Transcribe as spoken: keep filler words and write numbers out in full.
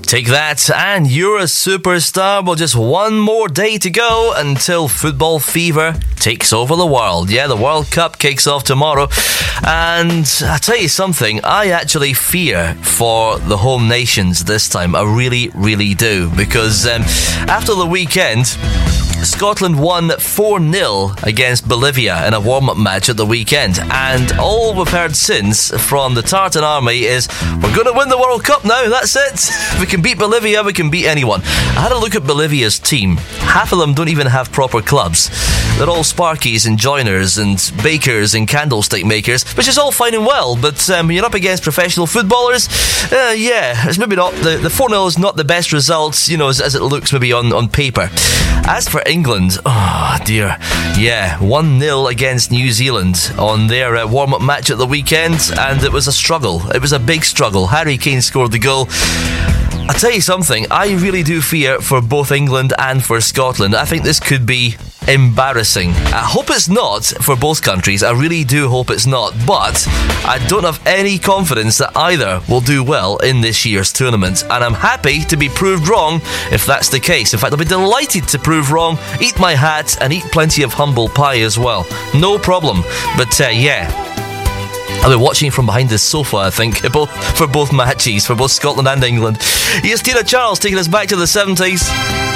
Take that, and you're a superstar. Well, just one more day to go until football fever takes over the world. Yeah, the World Cup kicks off tomorrow. And I tell you something, I actually fear for the home nations this time. I really, really do. Because um, after the weekend, Scotland won four nil against Bolivia in a warm-up match at the weekend. And all we've heard since from the Tartan Army is, we're going to win the World Cup now, that's it. We can beat Bolivia, we can beat anyone. I had a look at Bolivia's team. Half of them don't even have proper clubs. They're all sparkies and joiners and bakers and candlestick makers, which is all fine and well, but um, you're up against professional footballers. Uh, yeah, it's maybe not, the, the four nil is not the best result, you know, as, as it looks maybe on, on paper. As for England, oh dear, yeah, one nil against New Zealand on their uh, warm-up match at the weekend, and it was a struggle. It was a big struggle. Harry Kane scored the goal. I'll tell you something, I really do fear for both England and for Scotland. I think this could be embarrassing. I hope it's not for both countries. I really do hope it's not. But I don't have any confidence that either will do well in this year's tournament. And I'm happy to be proved wrong if that's the case. In fact, I'll be delighted to prove wrong, eat my hat, and eat plenty of humble pie as well. No problem. But uh, yeah... I'll be watching from behind this sofa, I think, both, for both matches, for both Scotland and England. Here's Tina Charles taking us back to the seventies.